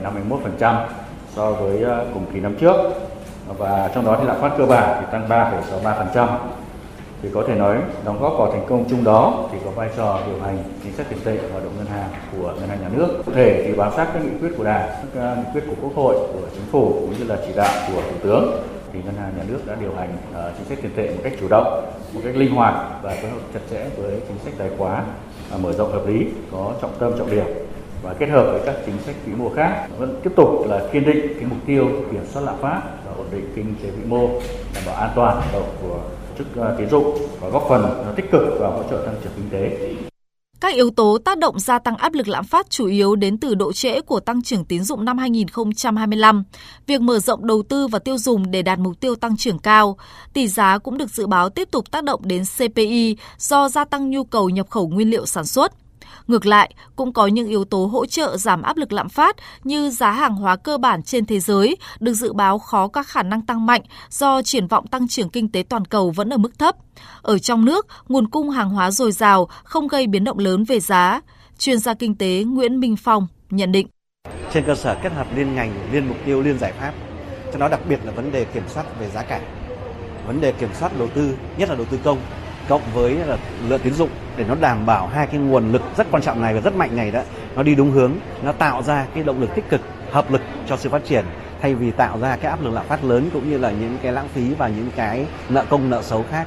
7,51% so với cùng kỳ năm trước, và trong đó thì lạm phát cơ bản thì tăng 3,63%. Thì có thể nói đóng góp vào thành công chung đó thì có vai trò điều hành chính sách tiền tệ và hoạt động ngân hàng của ngân hàng nhà nước. Cụ thể thì bám sát các nghị quyết của Đảng, các nghị quyết của Quốc hội, của Chính phủ cũng như là chỉ đạo của Thủ tướng, thì ngân hàng nhà nước đã điều hành chính sách tiền tệ một cách chủ động, một cách linh hoạt và phối hợp chặt chẽ với chính sách tài khóa mở rộng hợp lý, có trọng tâm trọng điểm và kết hợp với các chính sách vĩ mô khác, vẫn tiếp tục là kiên định cái mục tiêu kiểm soát lạm phát và ổn định kinh tế vĩ mô, đảm bảo an toàn hoạt động của chức tín dụng và góp phần tích cực vào hỗ trợ tăng trưởng kinh tế. Các yếu tố tác động gia tăng áp lực lạm phát chủ yếu đến từ độ trễ của tăng trưởng tín dụng năm 2025, việc mở rộng đầu tư và tiêu dùng để đạt mục tiêu tăng trưởng cao. Tỷ giá cũng được dự báo tiếp tục tác động đến CPI do gia tăng nhu cầu nhập khẩu nguyên liệu sản xuất. Ngược lại, cũng có những yếu tố hỗ trợ giảm áp lực lạm phát như giá hàng hóa cơ bản trên thế giới được dự báo khó có khả năng tăng mạnh do triển vọng tăng trưởng kinh tế toàn cầu vẫn ở mức thấp. Ở trong nước, nguồn cung hàng hóa dồi dào không gây biến động lớn về giá. Chuyên gia kinh tế Nguyễn Minh Phong nhận định. Trên cơ sở kết hợp liên ngành, liên mục tiêu, liên giải pháp, trong đó đặc biệt là vấn đề kiểm soát về giá cả, vấn đề kiểm soát đầu tư, nhất là đầu tư công, cộng với là lượng tín dụng để nó đảm bảo hai cái nguồn lực rất quan trọng này và rất mạnh này đó, nó đi đúng hướng, nó tạo ra cái động lực tích cực, hợp lực cho sự phát triển thay vì tạo ra cái áp lực lạm phát lớn cũng như là những cái lãng phí và những cái nợ công nợ xấu khác.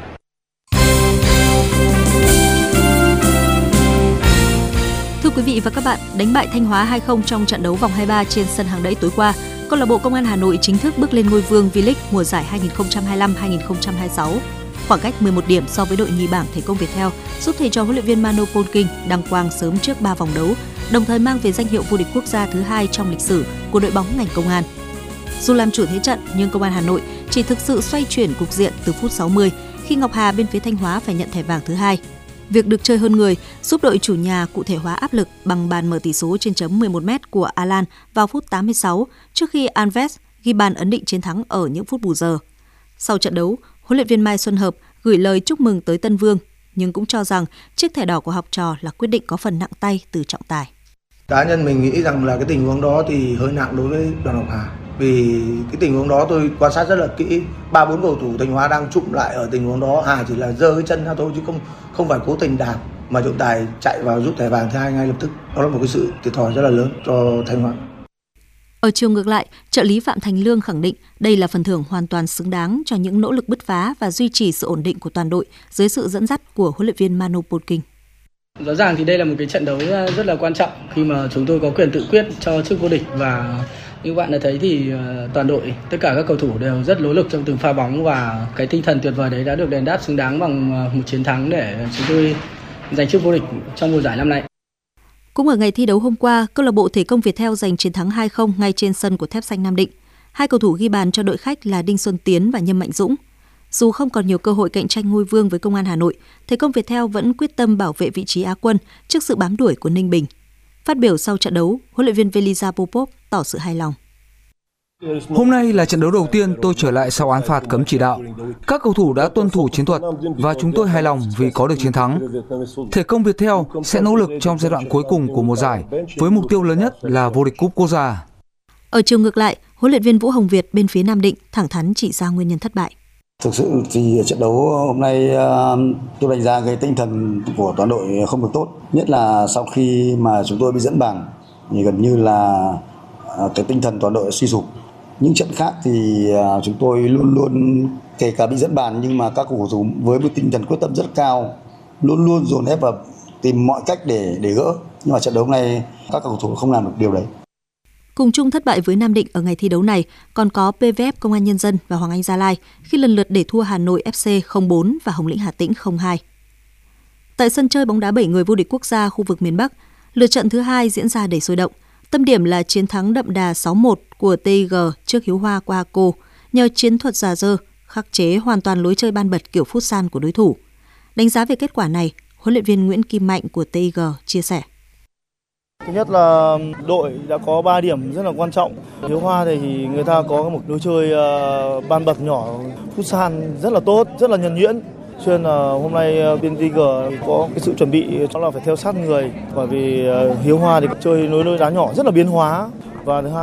Thưa quý vị và các bạn, đánh bại Thanh Hóa 2-0 trong trận đấu vòng 23 trên sân Hàng Đẫy tối qua, câu lạc bộ Công an Hà Nội chính thức bước lên ngôi vương V-League mùa giải 2025-2026. Khoảng cách 11 điểm so với đội nhì bảng Thể công Viettel giúp thầy trò huấn luyện viên Mano Polking đăng quang sớm trước 3 vòng đấu, đồng thời mang về danh hiệu vô địch quốc gia thứ 2 trong lịch sử của đội bóng ngành công an. Dù làm chủ thế trận nhưng Công an Hà Nội chỉ thực sự xoay chuyển cục diện từ phút 60 khi Ngọc Hà bên phía Thanh Hóa phải nhận thẻ vàng thứ 2. Việc được chơi hơn người giúp đội chủ nhà cụ thể hóa áp lực bằng bàn mở tỷ số trên chấm 11m của Alan vào phút 86 trước khi Alves ghi bàn ấn định chiến thắng ở những phút bù giờ. Sau trận đấu, huấn luyện viên Mai Xuân Hợp gửi lời chúc mừng tới Tân Vương, nhưng cũng cho rằng chiếc thẻ đỏ của học trò là quyết định có phần nặng tay từ trọng tài. Cá nhân mình nghĩ rằng là cái tình huống đó thì hơi nặng đối với Đoàn Ngọc Hà. Vì cái tình huống đó tôi quan sát rất là kỹ, 3-4 cầu thủ Thanh Hóa đang chụm lại ở tình huống đó, Hà chỉ là giơ cái chân ra thôi chứ không phải cố tình đạp, mà trọng tài chạy vào rút thẻ vàng thứ 2 ngay lập tức. Đó là một cái sự thiệt thòi rất là lớn cho Thanh Hóa. Ở chiều ngược lại, trợ lý Phạm Thành Lương khẳng định đây là phần thưởng hoàn toàn xứng đáng cho những nỗ lực bứt phá và duy trì sự ổn định của toàn đội dưới sự dẫn dắt của huấn luyện viên Mano Polking. Rõ ràng thì đây là một cái trận đấu rất là quan trọng khi mà chúng tôi có quyền tự quyết cho chức vô địch, và như bạn đã thấy thì toàn đội, tất cả các cầu thủ đều rất nỗ lực trong từng pha bóng, và cái tinh thần tuyệt vời đấy đã được đền đáp xứng đáng bằng một chiến thắng để chúng tôi giành chức vô địch trong mùa giải năm nay. Cũng ở ngày thi đấu hôm qua, câu lạc bộ Thể công Viettel giành chiến thắng 2-0 ngay trên sân của Thép Xanh Nam Định. Hai cầu thủ ghi bàn cho đội khách là Đinh Xuân Tiến và Nhâm Mạnh Dũng. Dù không còn nhiều cơ hội cạnh tranh ngôi vương với Công an Hà Nội, Thể công Viettel vẫn quyết tâm bảo vệ vị trí Á quân trước sự bám đuổi của Ninh Bình. Phát biểu sau trận đấu, huấn luyện viên Velisa Popov tỏ sự hài lòng. Hôm nay là trận đấu đầu tiên tôi trở lại sau án phạt cấm chỉ đạo. Các cầu thủ đã tuân thủ chiến thuật và chúng tôi hài lòng vì có được chiến thắng. Thể công Viettel sẽ nỗ lực trong giai đoạn cuối cùng của mùa giải với mục tiêu lớn nhất là vô địch cúp quốc gia. Ở chiều ngược lại, huấn luyện viên Vũ Hồng Việt bên phía Nam Định thẳng thắn chỉ ra nguyên nhân thất bại. Thực sự thì trận đấu hôm nay tôi đánh giá cái tinh thần của toàn đội không được tốt. Nhất là sau khi mà chúng tôi bị dẫn bảng thì gần như là cái tinh thần toàn đội suy sụp. Những trận khác thì chúng tôi luôn luôn kể cả bị dẫn bàn nhưng mà các cầu thủ với một tinh thần quyết tâm rất cao, luôn luôn dồn ép và tìm mọi cách để gỡ. Nhưng mà trận đấu này các cầu thủ không làm được điều đấy. Cùng chung thất bại với Nam Định ở ngày thi đấu này còn có PVF Công an Nhân dân và Hoàng Anh Gia Lai khi lần lượt để thua Hà Nội FC 0-4 và Hồng Lĩnh Hà Tĩnh 0-2. Tại sân chơi bóng đá 7 người vô địch quốc gia khu vực miền Bắc, lượt trận thứ 2 diễn ra đầy sôi động. Tâm điểm là chiến thắng đậm đà 6-1 của TIG trước Hiếu Hoa Quaco nhờ chiến thuật già dơ, khắc chế hoàn toàn lối chơi ban bật kiểu futsal của đối thủ. Đánh giá về kết quả này, huấn luyện viên Nguyễn Kim Mạnh của TIG chia sẻ. Thứ nhất là đội đã có 3 điểm rất là quan trọng. Hiếu Hoa thì người ta có một lối chơi ban bật nhỏ, futsal rất là tốt, rất là nhuần nhuyễn. Cho nên là hôm nay bên TIG có cái sự chuẩn bị đó là phải theo sát người, bởi vì Hiếu Hoa thì chơi lối đá nhỏ rất là biến hóa, và thứ hai